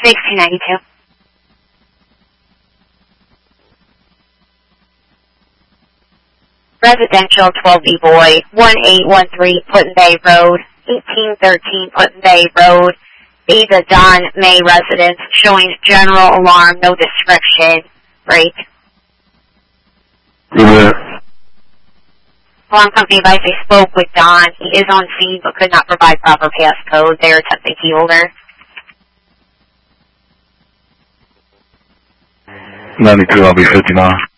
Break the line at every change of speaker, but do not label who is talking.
1692. Residential 12B Boy, 1813 Put-in Bay Road, 1813 Put-in Bay Road, Ada Don May residence, showing general alarm, no description. Break. Alarm company advised they spoke with Don. He is on scene but could not provide proper passcode. They are attempting key holder.
92, I'll be 59.